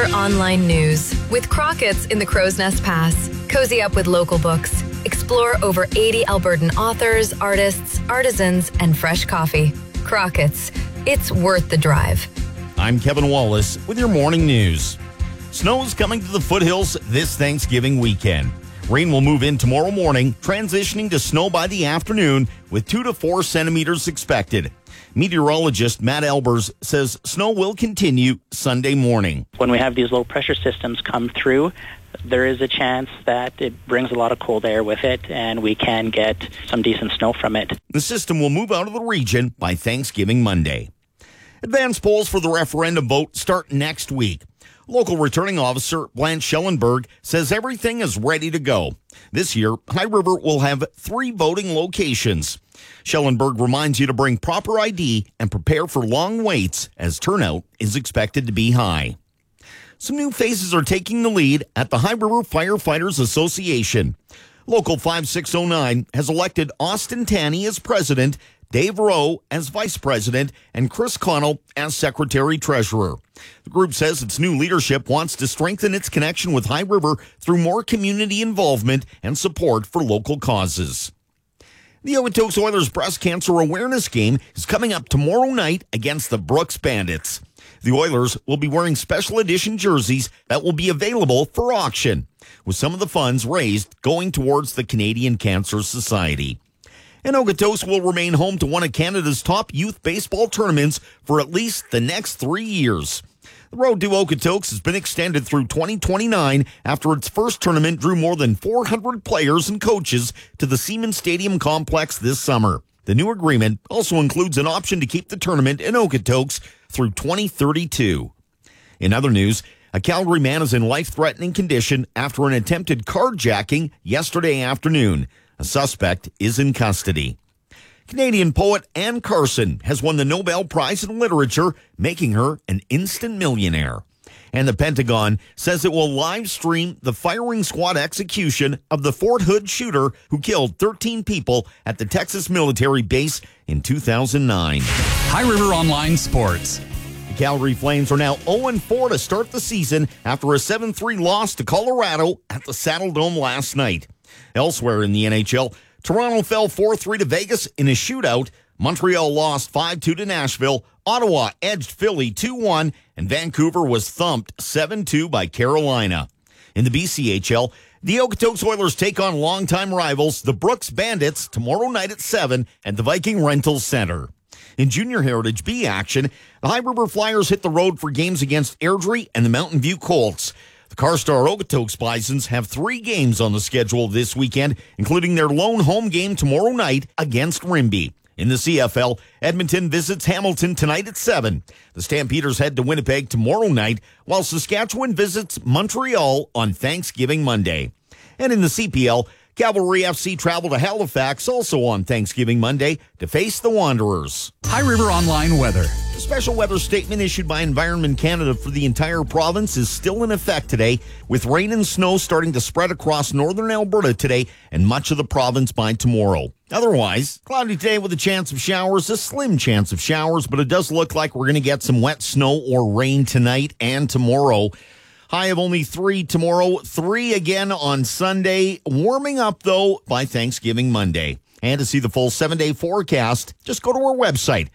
online news with Crockett's in the Crow's Nest Pass. Cozy up with local books. Explore over 80 Albertan authors, artists, artisans, and fresh coffee. Crockett's. It's worth the drive. I'm Kevin Wallace with your morning news. Snow is coming to the foothills this Thanksgiving weekend. Rain will move in tomorrow morning, transitioning to snow by the afternoon with 2 to 4 centimeters expected. Meteorologist Matt Albers says snow will continue Sunday morning. When we have these low pressure systems come through, there is a chance that it brings a lot of cold air with it and we can get some decent snow from it. The system will move out of the region by Thanksgiving Monday. Advance polls for the referendum vote start next week. Local returning officer Blanche Schellenberg says everything is ready to go. This year, High River will have 3 voting locations. Schellenberg reminds you to bring proper ID and prepare for long waits as turnout is expected to be high. Some new faces are taking the lead at the High River Firefighters Association. Local 5609 has elected Austin Tanney as president, Dave Rowe as vice president, and Chris Connell as secretary-treasurer. The group says its new leadership wants to strengthen its connection with High River through more community involvement and support for local causes. The Okotoks Oilers Breast Cancer Awareness Game is coming up tomorrow night against the Brooks Bandits. The Oilers will be wearing special edition jerseys that will be available for auction, with some of the funds raised going towards the Canadian Cancer Society. And Okotoks will remain home to one of Canada's top youth baseball tournaments for at least the next 3 years. The road to Okotoks has been extended through 2029 after its first tournament drew more than 400 players and coaches to the Siemens Stadium complex this summer. The new agreement also includes an option to keep the tournament in Okotoks through 2032. In other news, a Calgary man is in life-threatening condition after an attempted carjacking yesterday afternoon. A suspect is in custody. Canadian poet Anne Carson has won the Nobel Prize in Literature, making her an instant millionaire. And the Pentagon says it will live stream the firing squad execution of the Fort Hood shooter who killed 13 people at the Texas military base in 2009. High River Online Sports. The Calgary Flames are now 0-4 to start the season after a 7-3 loss to Colorado at the Saddle Dome last night. Elsewhere in the NHL, Toronto fell 4-3 to Vegas in a shootout. Montreal lost 5-2 to Nashville. Ottawa edged Philly 2-1, and Vancouver was thumped 7-2 by Carolina. In the BCHL, the Okotoks Oilers take on longtime rivals, the Brooks Bandits, tomorrow night at 7 at the Viking Rental Center. In Junior Heritage B action, the High River Flyers hit the road for games against Airdrie and the Mountain View Colts. The Carstar Okotoks Bisons have 3 games on the schedule this weekend, including their lone home game tomorrow night against Rimbey. In the CFL, Edmonton visits Hamilton tonight at 7. The Stampeders head to Winnipeg tomorrow night, while Saskatchewan visits Montreal on Thanksgiving Monday. And in the CPL, Cavalry FC travel to Halifax also on Thanksgiving Monday to face the Wanderers. High River Online Weather. The special weather statement issued by Environment Canada for the entire province is still in effect today, with rain and snow starting to spread across northern Alberta today and much of the province by tomorrow. Otherwise, cloudy today with a chance of showers, a slim chance of showers, but it does look like we're going to get some wet snow or rain tonight and tomorrow. High of only 3 tomorrow, 3 again on Sunday. Warming up, though, by Thanksgiving Monday. And to see the full 7-day forecast, just go to our website,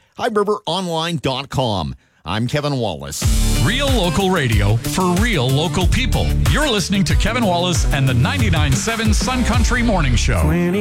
highriveronline.com. I'm Kevin Wallace. Real local radio for real local people. You're listening to Kevin Wallace and the 99.7 Sun Country Morning Show.